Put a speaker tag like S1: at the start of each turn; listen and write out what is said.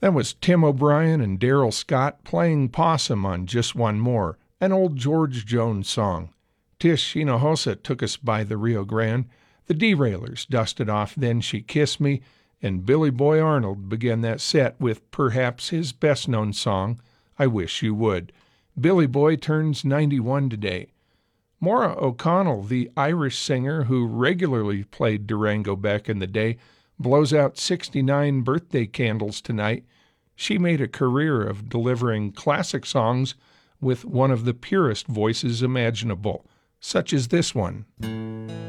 S1: That was Tim O'Brien and Darrell Scott playing Possum on Just One More, an old George Jones song. Tish Hinojosa took us by the Rio Grande. The Derailers dusted off Then She Kissed Me, and Billy Boy Arnold began that set with perhaps his best-known song, I Wish You Would. Billy Boy turns 91 today. Maura O'Connell, the Irish singer who regularly played Durango back in the day, blows out 69 birthday candles tonight. She made a career of delivering classic songs with one of the purest voices imaginable, such as this one.